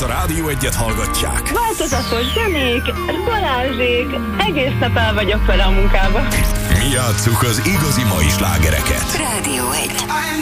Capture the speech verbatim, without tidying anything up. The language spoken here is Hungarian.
Rádió Egyet hallgatják. Változatos zenék, Balázsék, egész nap el vagyok vele a munkába. Mi játsszuk az igazi mai slágereket. Rádió egy.